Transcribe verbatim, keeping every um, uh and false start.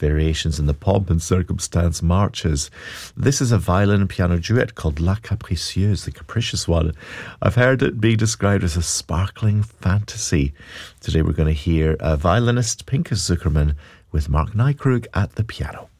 variations in the pomp and circumstance marches. This is a violin and piano duet called La Capricieuse, the capricious one. I've heard it be described as a sparkling fantasy. Today we're going to hear a violinist, Pinchas Zukerman, with Mark Nykrug at the piano.